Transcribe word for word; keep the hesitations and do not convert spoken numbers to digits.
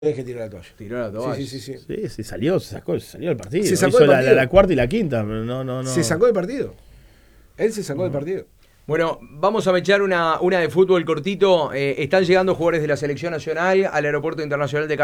Es que tiró la toalla. Tiró la toalla. Sí, sí, sí, sí. Sí, se salió, se sacó, se salió del partido. Se sacó Hizo del la, partido. la, la cuarta y la quinta. No, no, no. Se sacó del partido. Él se sacó No. del partido. Bueno, vamos a echar una, una de fútbol cortito. Eh, están llegando jugadores de la selección nacional al aeropuerto internacional de